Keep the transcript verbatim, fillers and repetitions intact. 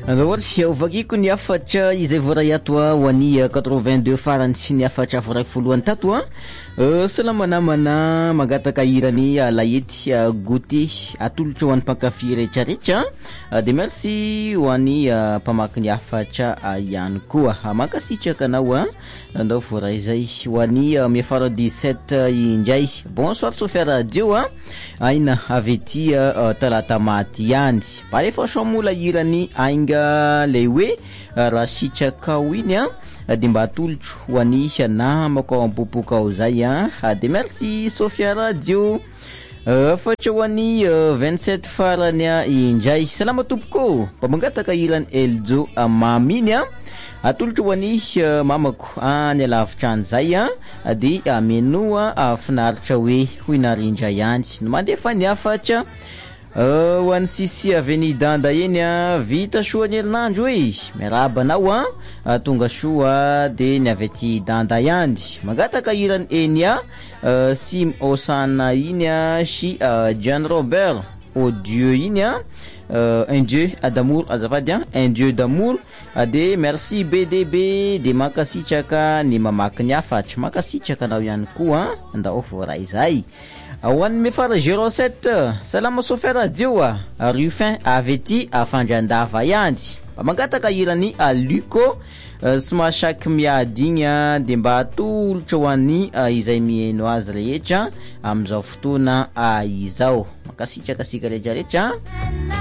Raohatry ovakiko ny afatra izay voaray ato ho an'ny quatre-vingt-deux farany sy ny afatra voaray voalohany tato a. Salama namana magataka irany lahety goûter atolotra ho an'ny mpankafy rehetrarehetra. De merci ho an'ny mpamaky ny afatra ihany koa. Mankasitraka anao a andao voaray zay ho an'ny miafara dix-sept indray. Bonsoir Sofia Radio a. Aina avety talata maty ihany. Parefa somola irany ainga le hoe raha sitraka iny a de mba atolotro ho an'ny namako ao ampopoka ao zay a. De merci Sofia Radio. Afatra ho an'ny vingt-sept farany indray. Salama tompoko mba mangataka irany Eljo maminy a. Atolotro ho an'ny mamako any alavitra an'izay a. De amenoa finaritra hoe ho inarindra ihany no mandefa ny afatra. Ho an'ny Sisi Avenue Danda eny a, vita soa ny herinandro hoe miaraba anao a, tonga soa de ny avety Danda ihany. Magataka irany eny a Sim Osana iny a sy John Robert au Dieu iny a. Uh, un dieu d'amour azafady a un dieu d'amour. De merci B D B de makasitraka ny mamaky ny afatra. Makasitraka anao ihany koa andao voaray zay. Ho an'ny mefara zéro sept salama Sofia Radio a Rufin avety afandrandava ihany. Magataka irany Luco sy mahasaky miadigna de mba atolotra ho an'ny izay mihaino azy rehetra am'izao fotoana izao. Makasitraka sika rehetrarehetra.